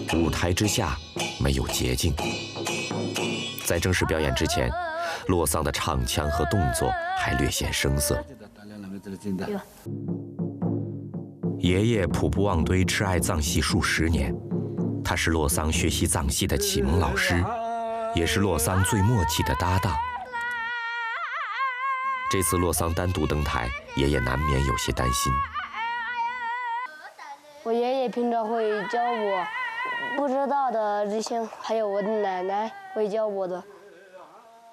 舞台之下没有捷径。在正式表演之前，洛桑的唱腔和动作还略显生涩。爷爷普布旺堆挚爱藏戏数10年，他是洛桑学习藏戏的启蒙老师，也是洛桑最默契的搭档。这次洛桑单独登台，爷爷难免有些担心。 我爷爷平常会教我不知道的这些，还有我的奶奶会教我的。